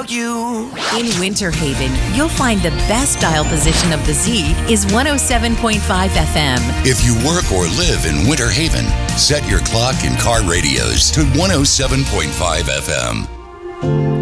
without you. In Winter Haven, you'll find the best dial position of the Z is 107.5 FM. If you work or live in Winter Haven, set your clock and car radios to 107.5 FM.